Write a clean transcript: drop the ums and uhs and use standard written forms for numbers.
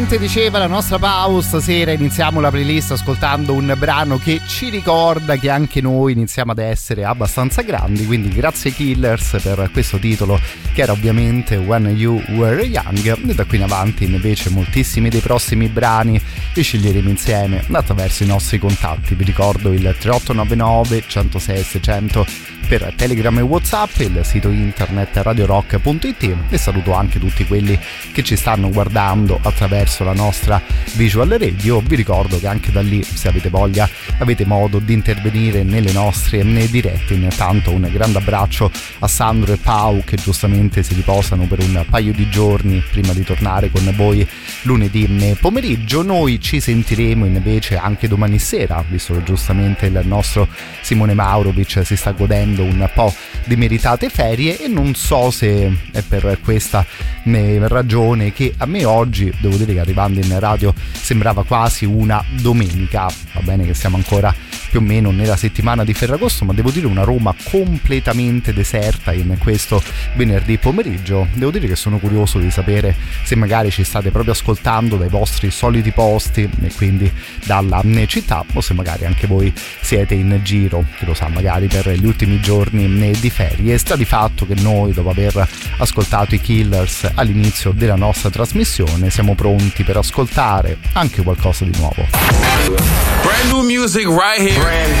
Diceva la nostra Pau, stasera iniziamo la playlist ascoltando un brano che ci ricorda che anche noi iniziamo ad essere abbastanza grandi, quindi grazie Killers per questo titolo che era ovviamente When You Were Young. E da qui in avanti invece moltissimi dei prossimi brani li sceglieremo insieme attraverso i nostri contatti. Vi ricordo il 3899 106 600 per Telegram e WhatsApp, il sito internet radiorock.it, e saluto anche tutti quelli che ci stanno guardando attraverso la nostra visual radio. Vi ricordo che anche da lì, se avete voglia, avete modo di intervenire nelle nostre dirette. Intanto un grande abbraccio a Sandro e Pau che giustamente si riposano per un paio di giorni prima di tornare con voi lunedì pomeriggio. Noi ci sentiremo invece anche domani sera, visto che giustamente il nostro Simone Maurovic si sta godendo un po' di meritate ferie, e non so se è per questa ragione che a me oggi, devo dire che arrivando in radio sembrava quasi una domenica. Va bene che siamo ancora più o meno nella settimana di Ferragosto, ma devo dire una Roma completamente deserta in questo venerdì pomeriggio. Devo dire che sono curioso di sapere se magari ci state proprio ascoltando dai vostri soliti posti e quindi dalla città, o se magari anche voi siete in giro, chi lo sa, magari per gli ultimi giorni di ferie. Sta di fatto che noi, dopo aver ascoltato i Killers all'inizio della nostra trasmissione, siamo pronti per ascoltare anche qualcosa di nuovo. Brand new music right here.